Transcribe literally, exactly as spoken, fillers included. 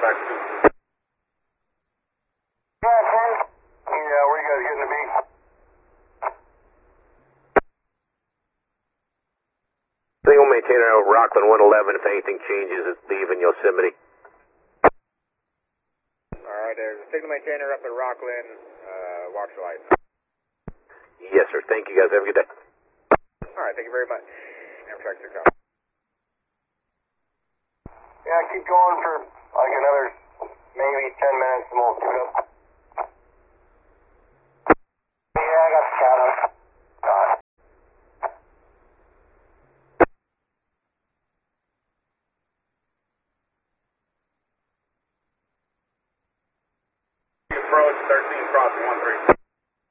back. Yeah, where you guys getting to be? Single maintainer out Rockland one eleven. If anything changes, it's leaving Yosemite. Alright, there's a signal maintainer up at Rockland. Uh, watch the light. Yes, sir. Thank you, guys. Have a good day. Alright, thank you very much. Amtrak six out. Yeah, keep going for like another maybe ten minutes and we'll scoot up.